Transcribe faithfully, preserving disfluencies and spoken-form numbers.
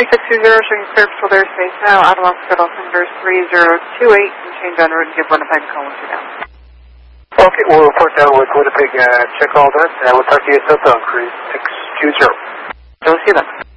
three six two zero, showing clear for their space now. Out of Scuttle Center three zero two eight, and change on route and give Winnipeg a call once you're down. Okay, we'll report down with Winnipeg and check all that, and we'll talk to you at Southbound, Cruise six two zero. So we'll see you then.